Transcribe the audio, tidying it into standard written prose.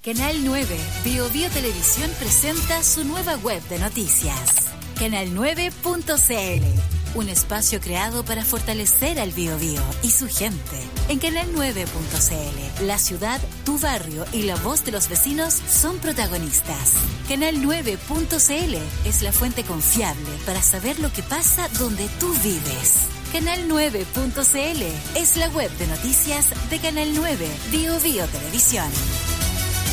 Canal 9, Bio Bio Televisión presenta su nueva web de noticias. Canal9.cl, un espacio creado para fortalecer al Bio Bio y su gente. En Canal9.cl, la ciudad, tu barrio y la voz de los vecinos son protagonistas. Canal9.cl es la fuente confiable para saber lo que pasa donde tú vives. Canal9.cl es la web de noticias de Canal 9, Bio Bio Televisión.